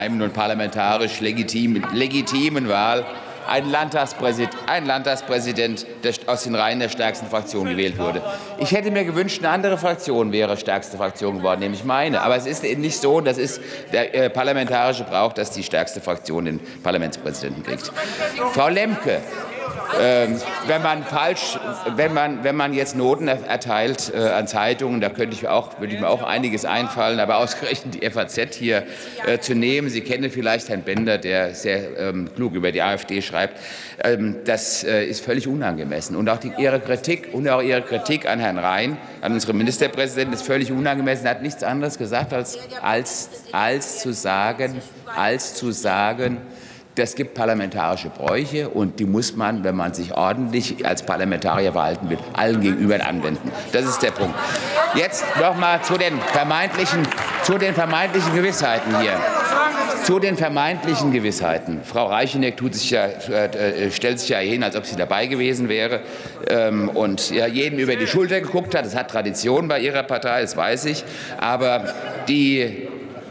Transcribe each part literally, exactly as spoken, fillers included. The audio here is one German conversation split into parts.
und parlamentarisch legitimen, legitimen Wahl ein Landtagspräsident, ein Landtagspräsident, der aus den Reihen der stärksten Fraktion gewählt wurde. Ich hätte mir gewünscht, eine andere Fraktion wäre stärkste Fraktion geworden, nämlich meine. Aber es ist eben nicht so, das ist der äh, parlamentarische Brauch, dass die stärkste Fraktion den Parlamentspräsidenten kriegt. Frau Lemke, Ähm, wenn man falsch, wenn man, wenn man jetzt Noten erteilt äh, an Zeitungen, da könnte ich auch, würde ich mir auch einiges einfallen, aber ausgerechnet die F A Z hier äh, zu nehmen. Sie kennen vielleicht Herrn Bender, der sehr ähm, klug über die AfD schreibt. Ähm, das äh, ist völlig unangemessen. Und auch die, Ihre Kritik und auch Ihre Kritik an Herrn Rhein, an unseren Ministerpräsidenten, ist völlig unangemessen. Er hat nichts anderes gesagt als, als, als zu sagen, als zu sagen. Das gibt parlamentarische Bräuche und die muss man, wenn man sich ordentlich als Parlamentarier verhalten will, allen gegenüber anwenden. Das ist der Punkt. Jetzt noch mal zu den vermeintlichen, zu den vermeintlichen Gewissheiten hier. Zu den vermeintlichen Gewissheiten. Frau Reicheneck tut sich ja, äh, stellt sich ja hin, als ob sie dabei gewesen wäre ähm, und ja, jedem über die Schulter geguckt hat. Das hat Tradition bei ihrer Partei, das weiß ich. Aber die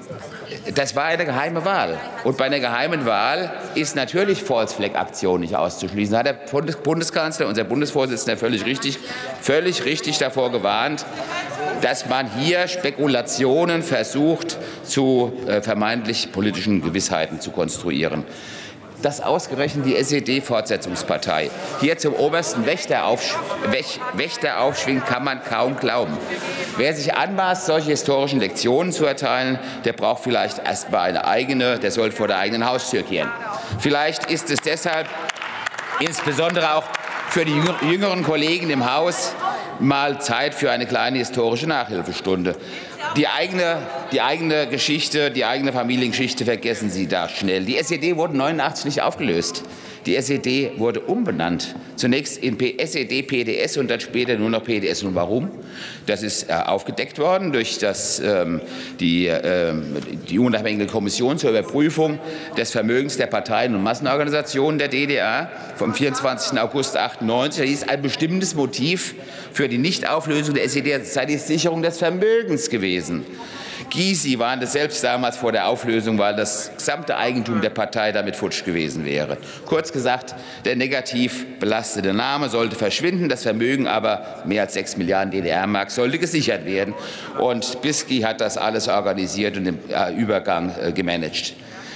Das war eine geheime Wahl. Und bei einer geheimen Wahl ist natürlich False-Flag-Aktion nicht auszuschließen. Da hat der Bundeskanzler, unser Bundesvorsitzender, völlig richtig, völlig richtig davor gewarnt, dass man hier Spekulationen versucht, zu äh, vermeintlich politischen Gewissheiten zu konstruieren. Dass ausgerechnet die S E D-Fortsetzungspartei hier zum obersten Wächter, aufsch Wäch Wächter aufschwingt, kann man kaum glauben. Wer sich anmaßt, solche historischen Lektionen zu erteilen, der braucht vielleicht erst mal eine eigene, der soll vor der eigenen Haustür kehren. Vielleicht ist es deshalb insbesondere auch für die jüngeren Kollegen im Haus mal Zeit für eine kleine historische Nachhilfestunde. Die eigene, die eigene Geschichte, die eigene Familiengeschichte vergessen Sie da schnell. Die S E D wurde neunundachtzig nicht aufgelöst. Die S E D wurde umbenannt. Zunächst in S E D P D S und dann später nur noch P D S. Und warum? Das ist äh, aufgedeckt worden durch das, ähm, die, ähm, die unabhängige Kommission zur Überprüfung des Vermögens der Parteien und Massenorganisationen der D D R vom vierundzwanzigsten August achtundneunzig. Da hieß ein bestimmtes Motiv für die Nichtauflösung der S E D sei die Sicherung des Vermögens gewesen. Gysi warnte selbst damals vor der Auflösung, weil das gesamte Eigentum der Partei damit futsch gewesen wäre. Kurz gesagt, der negativ belastete Name sollte verschwinden, das Vermögen aber, mehr als sechs Milliarden D D R-Mark, sollte gesichert werden. Und Bisky hat das alles organisiert und den Übergang gemanagt.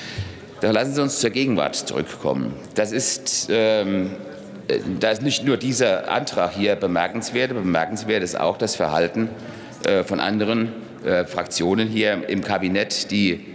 Da lassen Sie uns zur Gegenwart zurückkommen. Das ist, ähm, da ist nicht nur dieser Antrag hier bemerkenswert, bemerkenswert ist auch das Verhalten äh, von anderen Fraktionen hier im Kabinett, die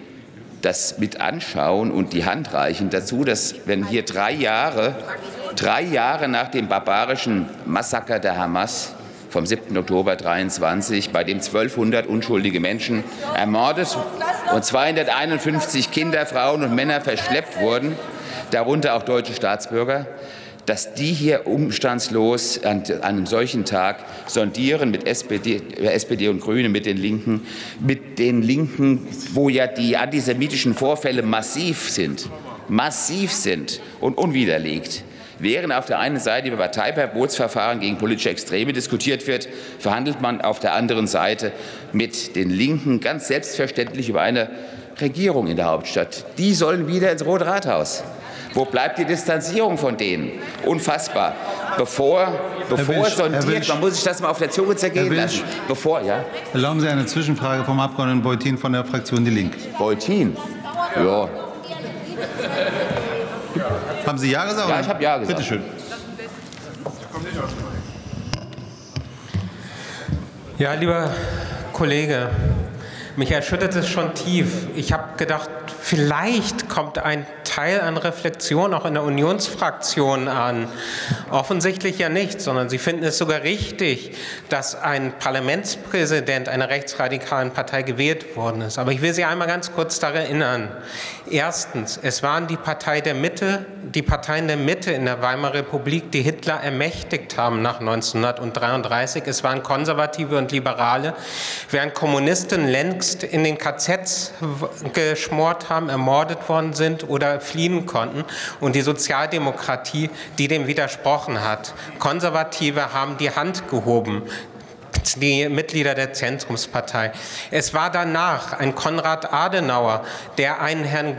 das mit anschauen und die Hand reichen dazu, dass wenn hier drei Jahre, drei Jahre nach dem barbarischen Massaker der Hamas vom siebten Oktober dreiundzwanzig, bei dem zwölfhundert unschuldige Menschen ermordet und zweihunderteinundfünfzig Kinder, Frauen und Männer verschleppt wurden, darunter auch deutsche Staatsbürger, dass die hier umstandslos an, an einem solchen Tag sondieren mit S P D, S P D und Grüne, mit den Linken, mit den Linken, wo ja die antisemitischen Vorfälle massiv sind, massiv sind und unwiderlegt. Während auf der einen Seite über Parteiverbotsverfahren gegen politische Extreme diskutiert wird, verhandelt man auf der anderen Seite mit den Linken ganz selbstverständlich über eine Regierung in der Hauptstadt. Die sollen wieder ins Rote Rathaus. Wo bleibt die Distanzierung von denen? Unfassbar. Bevor, bevor Wilsch, sondiert, man muss sich das mal auf der Zunge zergehen lassen. Bevor, ja? Erlauben Sie eine Zwischenfrage vom Abgeordneten Beutin von der Fraktion Die Linke. Beutin? Ja. Haben Sie Ja gesagt? Ja, ich habe Ja gesagt. Bitte schön. Ja, lieber Kollege, mich erschüttert es schon tief. Ich habe gedacht, vielleicht kommt ein Teil an Reflexion auch in der Unionsfraktion an. Offensichtlich ja nicht, sondern Sie finden es sogar richtig, dass ein Parlamentspräsident einer rechtsradikalen Partei gewählt worden ist. Aber ich will Sie einmal ganz kurz daran erinnern. Erstens, es waren die Partei der Mitte, die Parteien der Mitte in der Weimarer Republik, die Hitler ermächtigt haben nach neunzehnhundertdreiunddreißig. Es waren Konservative und Liberale, während Kommunisten längst in den K Zs geschmort haben, ermordet worden sind oder fliehen konnten, und die Sozialdemokratie, die dem widersprochen hat. Konservative haben die Hand gehoben. die Mitglieder der Zentrumspartei. Es war danach ein Konrad Adenauer, der einen Herrn